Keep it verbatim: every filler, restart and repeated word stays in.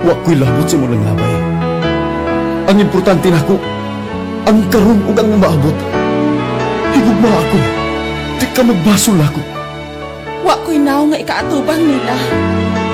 Wa ko'y labot sa mga ngabay. Ang importante na ko, ang karon ug ang maabot. Higugma ako. Di ka magbasol ako. Wa ko'y naw nga ikaatubang nila.